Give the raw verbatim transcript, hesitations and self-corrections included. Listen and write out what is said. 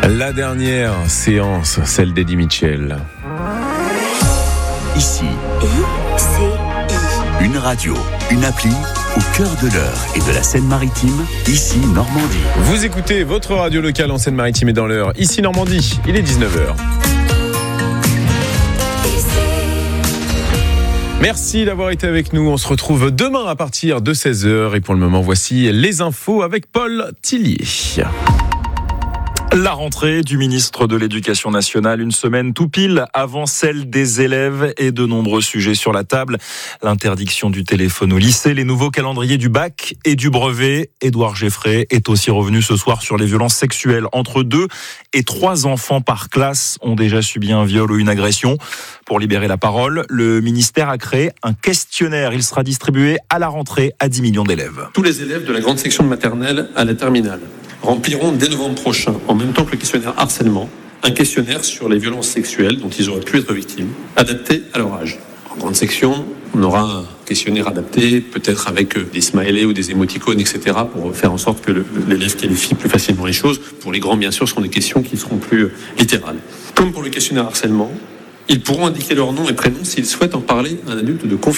La dernière séance, celle d'Eddie Mitchell. Ici, I C I. une radio, une appli au cœur de l'Eure et de la Seine-Maritime, ici Normandie. Vous écoutez votre radio locale en Seine-Maritime et dans l'Eure, ici Normandie, il est dix-neuf heures. Merci d'avoir été avec nous. On se retrouve demain à partir de seize heures. Et pour le moment, voici les infos avec Paul Tillier. La rentrée du ministre de l'Éducation nationale, une semaine tout pile avant celle des élèves et de nombreux sujets sur la table. L'interdiction du téléphone au lycée, les nouveaux calendriers du bac et du brevet. Édouard Geffray est aussi revenu ce soir sur les violences sexuelles. Entre deux et trois enfants par classe ont déjà subi un viol ou une agression. Pour libérer la parole, le ministère a créé un questionnaire. Il sera distribué à la rentrée à dix millions d'élèves. Tous les élèves de la grande section de maternelle à la terminale rempliront dès novembre prochain, en même temps que le questionnaire harcèlement, un questionnaire sur les violences sexuelles dont ils auraient pu être victimes, adapté à leur âge. En grande section, on aura un questionnaire adapté, peut-être avec des smileys ou des émoticônes, et cetera, pour faire en sorte que le, l'élève qualifie plus facilement les choses. Pour les grands, bien sûr, ce sont des questions qui seront plus littérales. Comme pour le questionnaire harcèlement, ils pourront indiquer leur nom et prénom s'ils souhaitent en parler à un adulte de confiance.